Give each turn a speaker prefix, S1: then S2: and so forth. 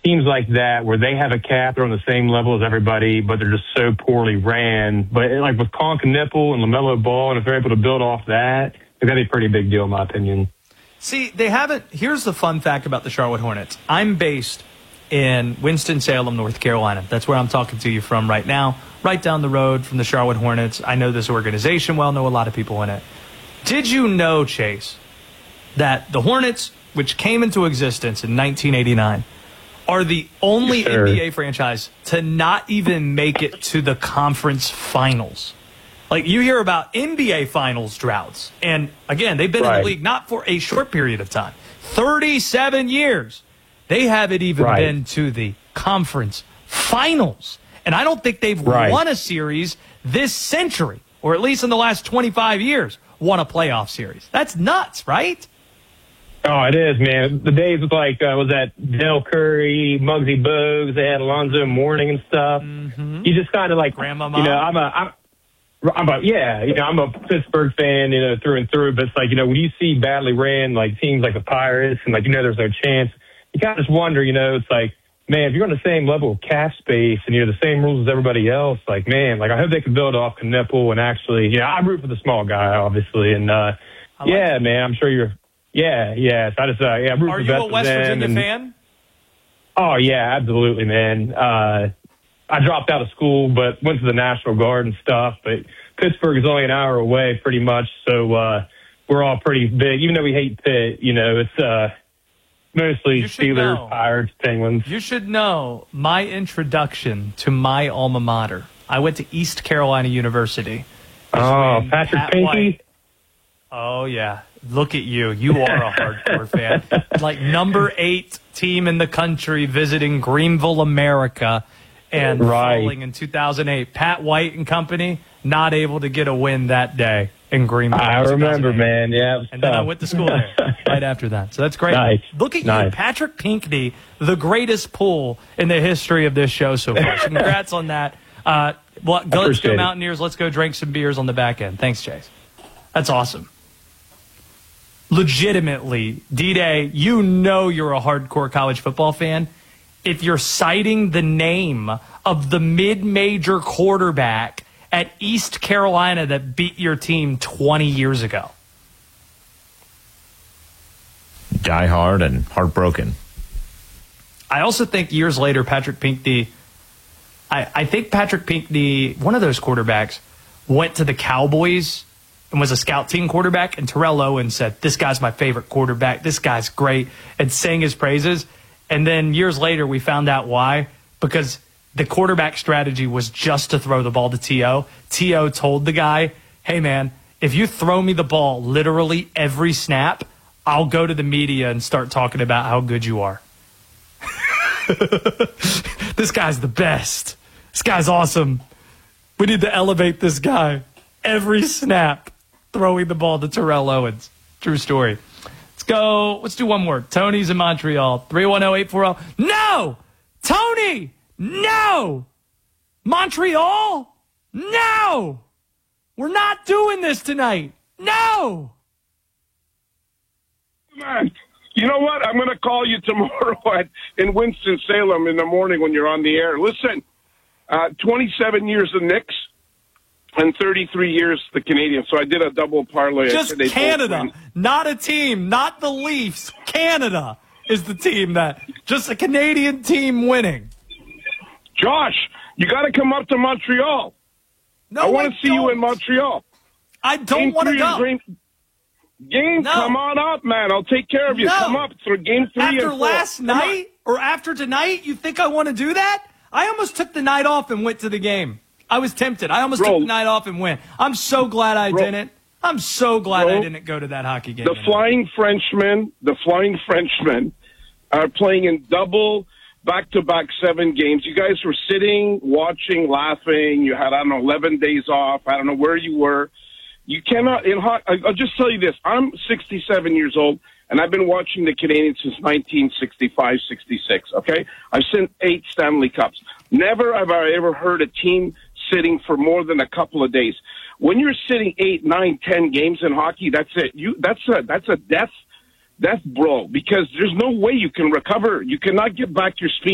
S1: teams like that where they have a cap, they're on the same level as everybody, but they're just so poorly ran. But like with Conk and Nipple and LaMelo Ball, and if they're able to build off that, it's going to be a pretty big deal in my opinion.
S2: See, they haven't. Here's the fun fact about the Charlotte Hornets. I'm based in Winston-Salem, North Carolina. That's where I'm talking to you from right now, right down the road from the Charlotte Hornets. I know this organization well, know a lot of people in it. Did you know, Chase, that the Hornets, which came into existence in 1989, are the only NBA franchise to not even make it to the conference finals? Like, you hear about NBA finals droughts. And, again, they've been in the league not for a short period of time. 37 years. They haven't even been to the conference finals. And I don't think they've won a series this century, or at least in the last 25 years, won a playoff series. That's nuts, right?
S1: Oh, it is, man. The days with, like, was that Del Curry, Muggsy Bogues, they had Alonzo Mourning and stuff. Mm-hmm. You just kind of like,
S2: Grandmama.
S1: You know, I'm a Pittsburgh fan, you know, through and through. But it's like, you know, when you see badly ran, like, teams like the Pirates and, like, you know, there's no chance, you kind of just wonder, you know, it's like, man, if you're on the same level of cap space and you're the same rules as everybody else, like, man, like, I hope they can build off Knipple and actually, you know, I root for the small guy, obviously. And, man, I'm sure you're, So I just, root for
S2: Are you a West Virginia fan?
S1: Oh, yeah, absolutely, man. I dropped out of school, but went to the National Guard and stuff. But Pittsburgh is only an hour away, pretty much. So we're all pretty big. Even though we hate Pitt, you know, it's mostly Steelers, Pirates, Penguins.
S2: You should know my introduction to my alma mater. I went to East Carolina University.
S1: Oh, Patrick Pinckney?
S2: Oh, yeah. Look at you. You are a hardcore fan. Like number 8 team in the country visiting Greenville, America, and falling in 2008. Pat White and company not able to get a win that day in Greenville.
S1: I remember, man. Yeah.
S2: And then I went to school there right after that. So that's great.
S1: Nice.
S2: Look at you, Patrick Pinckney, the greatest pull in the history of this show so far. So congrats on that. Let's go Mountaineers. Let's go drink some beers on the back end. Thanks, Chase. That's awesome. Legitimately, D-Day, you know you're a hardcore college football fan if you're citing the name of the mid-major quarterback at East Carolina that beat your team 20 years ago.
S3: Die hard and heartbroken.
S2: I also think years later, Patrick Pinckney, I think Patrick Pinckney, one of those quarterbacks, went to the Cowboys and was a scout team quarterback, and Terrell Owens said, this guy's my favorite quarterback, this guy's great, and sang his praises. And then years later, we found out why, because the quarterback strategy was just to throw the ball to T.O. T.O. told the guy, hey, man, if you throw me the ball literally every snap, I'll go to the media and start talking about how good you are. This guy's the best. This guy's awesome. We need to elevate this guy. Every snap, throwing the ball to Terrell Owens. True story. Let's go. Let's do one more. Tony's in Montreal. 310-840. No! Tony! No! Montreal? No! We're not doing this tonight. No!
S4: Man, you know what? I'm going to call you tomorrow in Winston-Salem in the morning when you're on the air. Listen, 27 years the Knicks and 33 years the Canadians. So I did a double parlay.
S2: Just Canada, not a team, not the Leafs. Canada is the team just a Canadian team winning.
S4: Josh, you got to come up to Montreal.
S2: No,
S4: I want to see you in Montreal.
S2: I don't want to go.
S4: Come on up, man. I'll take care of you.
S2: No.
S4: Come up for game 3
S2: after
S4: and 4.
S2: Last night or after tonight, you think I want to do that? I almost took the night off and went to the game. I was tempted. I almost took the night off and went. I'm so glad I didn't. I'm so glad I didn't go to that hockey game.
S4: The Flying Frenchmen are playing in double back-to-back 7 games. You guys were sitting, watching, laughing. You had, 11 days off. I don't know where you were. You cannot, I'll just tell you this. I'm 67 years old, and I've been watching the Canadians since 1965, 66, okay? I've seen 8 Stanley Cups. Never have I ever heard a team sitting for more than a couple of days. When you're sitting 8, 9, 10 games in hockey, that's it. That's a death blow, because there's no way you can recover. You cannot get back your speed.